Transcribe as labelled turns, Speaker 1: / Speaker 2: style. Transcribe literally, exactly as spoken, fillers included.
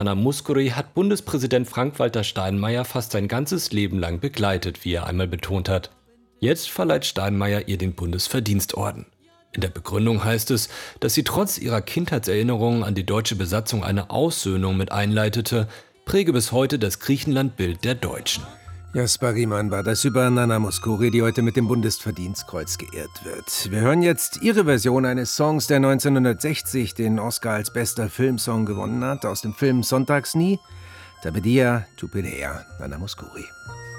Speaker 1: Nana Mouskouri hat Bundespräsident Frank-Walter Steinmeier fast sein ganzes Leben lang begleitet, wie er einmal betont hat. Jetzt verleiht Steinmeier ihr den Bundesverdienstorden. In der Begründung heißt es, dass sie trotz ihrer Kindheitserinnerungen an die deutsche Besatzung eine Aussöhnung mit einleitete, präge bis heute das Griechenland-Bild der Deutschen.
Speaker 2: Jasper Riemann war das über Nana Mouskouri, die heute mit dem Bundesverdienstkreuz geehrt wird. Wir hören jetzt ihre Version eines Songs, der neunzehnhundertsechzig den Oscar als bester Filmsong gewonnen hat, aus dem Film Sonntagsnie, Tabedia Tupidea, Nana Mouskouri.